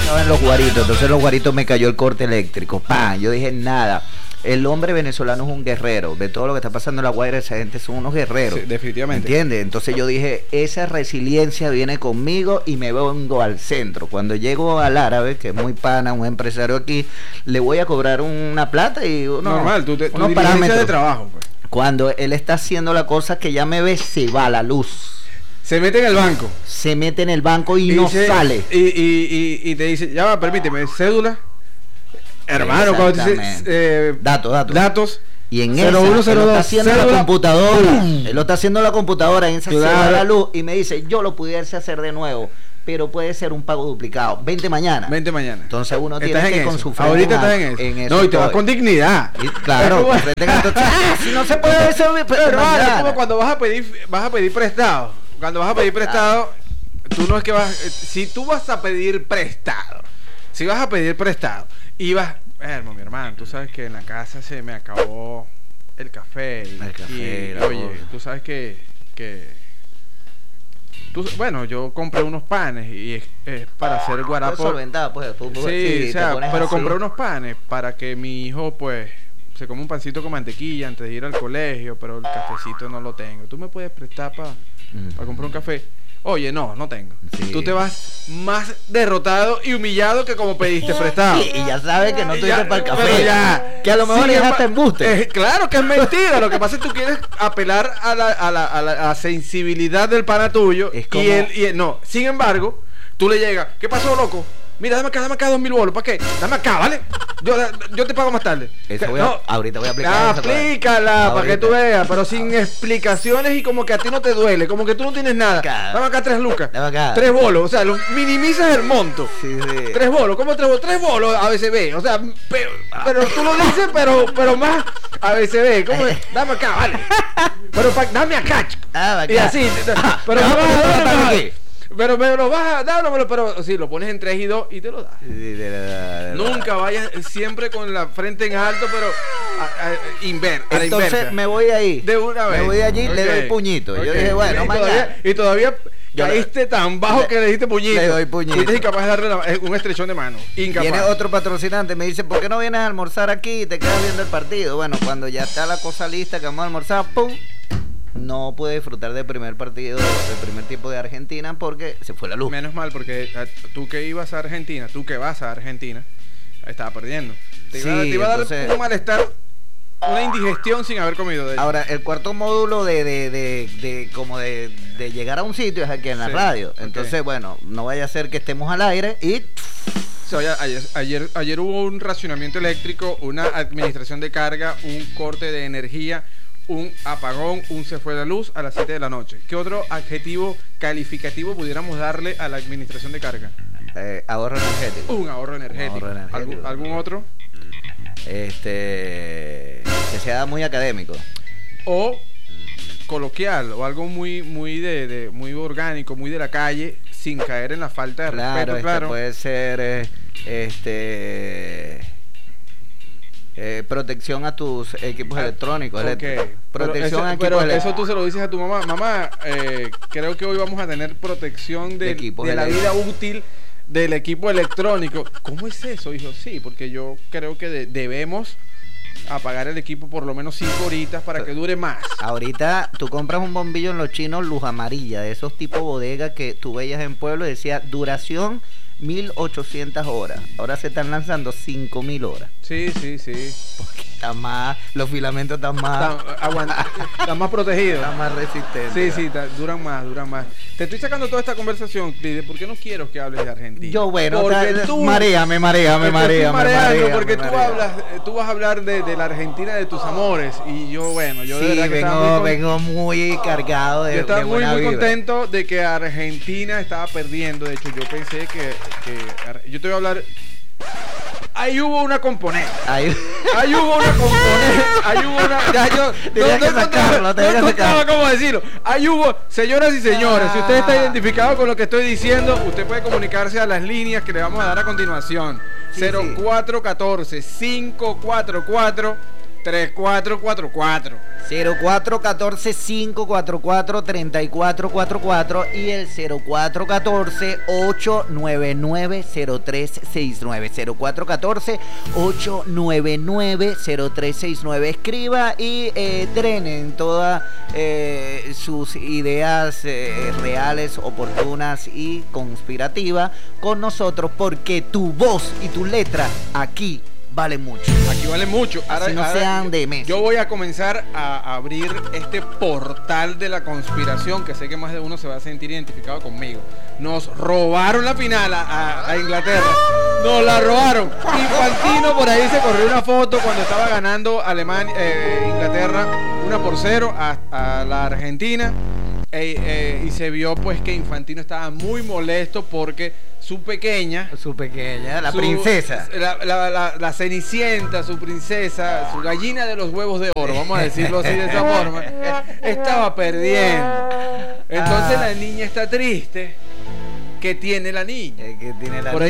estaba en Los Guaritos, entonces en Los Guaritos me cayó el corte eléctrico, ¡pam! Yo dije, nada, el hombre venezolano es un guerrero, de todo lo que está pasando en La Guaira, esa gente son unos guerreros. Sí, definitivamente. ¿Entiendes? Entonces yo dije, esa resiliencia viene conmigo y me vengo al centro. Cuando llego al árabe, que es muy pana, un empresario aquí, le voy a cobrar una plata y normal, tu unos diligencia parámetros de trabajo, pues. Cuando él está haciendo la cosa que ya me ve, se va la luz. Se mete en el banco. Se mete en el banco y no dice, sale. Y te dice, ya va, permíteme, cédula. Hermano, cuando te dice datos. Y en 0102, él lo está haciendo en la computadora. ¡Pum! Él lo está haciendo en la computadora, en esa se va la luz y me dice, yo lo pudiese hacer de nuevo, pero puede ser un pago duplicado. 20 mañana. Entonces uno tiene que con su frente ahorita estás en eso. No, y te vas con dignidad. Y, claro, si no se puede eso, pero hermano, es como cuando vas a pedir prestado. Cuando vas a pedir prestado, tú no es que vas, si tú vas a pedir prestado, y vas, mi hermano, tú sabes que en la casa se me acabó el café. Oye, tú sabes que bueno, yo compré unos panes y es para hacer guarapo. Sí, o sea, pero compré unos panes para que mi hijo, pues, se come un pancito con mantequilla antes de ir al colegio, pero el cafecito no lo tengo. ¿Tú me puedes prestar para comprar un café? Oye, no tengo. Sí. Tú te vas más derrotado y humillado que como pediste prestado. Y ya sabes que no tuviste para el café. Que a lo mejor ya te embuste. Claro que es mentira. Lo que pasa es que tú quieres apelar a la sensibilidad del pana tuyo. Es como... y él no. Sin embargo, tú le llegas. ¿Qué pasó, loco? Mira, dame acá 2.000 bolos. ¿Para qué? Dame acá, ¿vale? Yo te pago más tarde. Ahorita voy a aplicar. Aplícala para que tú veas, pero sin explicaciones y como que a ti no te duele, como que tú no tienes nada. Dame acá 3 lucas. Dame acá 3 bolos. O sea, minimizas el monto. Sí. 3 bolos. ¿Cómo 3 bolos? 3 bolos ABCB. O sea, pero tú lo dices, pero más ABCB. ¿Cómo es? Dame acá, vale. Pero dame acá. Y así. Pero pero me lo vas a dar, pero sí, lo pones en 3 y 2 y te lo das. Nunca vayas siempre con la frente en alto, pero entonces me voy ahí. De una vez. Me voy allí, le doy puñito. Yo dije, bueno, y todavía caíste tan bajo que le diste puñito. Le doy puñito. Fuiste incapaz de darle un estrechón de mano. Incapaz. Viene otro patrocinante, me dice, ¿por qué no vienes a almorzar aquí y te quedas viendo el partido? Bueno, cuando ya está la cosa lista que vamos a almorzar, ¡pum! No pude disfrutar del primer partido, del primer tiempo de Argentina porque se fue la luz. Menos mal, porque tú que vas a Argentina, estaba perdiendo. Te iba a dar un malestar, una indigestión sin haber comido. De ahora, el cuarto módulo de llegar a un sitio es aquí en la radio. Entonces, bueno, no vaya a ser que estemos al aire y... Ayer hubo un racionamiento eléctrico, una administración de carga, un corte de energía, un apagón, se fue la luz a las 7 de la noche. ¿Qué otro adjetivo calificativo pudiéramos darle a la administración de carga? Ahorro energético. Un ahorro energético. ¿Algún otro? Que sea muy académico. O coloquial, o algo muy muy orgánico, muy de la calle, sin caer en la falta de respeto, claro. Puede ser protección a tus equipos electrónicos. Protección a equipos electrónicos. Eso tú se lo dices a tu mamá. Mamá, creo que hoy vamos a tener protección de la vida útil del equipo electrónico. ¿Cómo es eso, hijo? Sí, porque yo creo que debemos apagar el equipo por lo menos 5 horitas para que dure más. Ahorita tú compras un bombillo en los chinos, luz amarilla, de esos tipo bodega que tú veías en pueblo y decía duración 1.800 horas. Ahora se están lanzando 5.000 horas. Sí. Porque está más, los filamentos están más están más protegidos. Están más resistentes. Sí, duran más. Te estoy sacando toda esta conversación, Clide, porque no quiero que hables de Argentina. Yo, bueno, porque tú me marea. Porque tú vas a hablar de la Argentina de tus amores. Y yo, bueno, yo sí, de verdad que vengo muy cargado de. Yo estaba muy vibra. contento de que Argentina estaba perdiendo. De hecho, yo pensé que yo te voy a hablar. Ahí hubo una componente. Ahí hubo una componente. Ya yo. Tenía que sacarlo. ¿Cómo decirlo? Ahí hubo, señoras y señores, si usted está identificado con lo que estoy diciendo, usted puede comunicarse a las líneas que le vamos a dar a continuación. 0414-544-3333. 3444. 0414-544-3444 y el 0414-899-0369. 0414-899-0369. Escriba y drenen todas sus ideas reales, oportunas y conspirativas con nosotros, porque tu voz y tu letra aquí vale mucho. Aquí vale mucho. Ahora, no sean de mes. Yo voy a comenzar a abrir este portal de la conspiración, que sé que más de uno se va a sentir identificado conmigo. Nos robaron la final a Inglaterra. Nos la robaron. Infantino por ahí se corrió una foto cuando estaba ganando Inglaterra 1-0 a la Argentina. Y se vio pues que Infantino estaba muy molesto porque su pequeña, la princesa, la Cenicienta, su princesa, su gallina de los huevos de oro, vamos a decirlo así de esa forma, estaba perdiendo. Entonces la niña está triste. ¿Qué tiene la niña? ¿Qué tiene la niña?